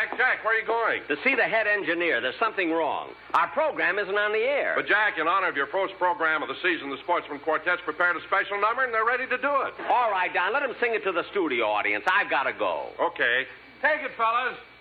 Jack. Jack, where are you going? To see the head engineer. There's something wrong. Our program isn't on the air. But, Jack, in honor of your first program of the season, the Sportsman Quartet's prepared a special number, and they're ready to do it. All right, Don, let them sing it to the studio audience. I've got to go. Okay. Take it, fellas.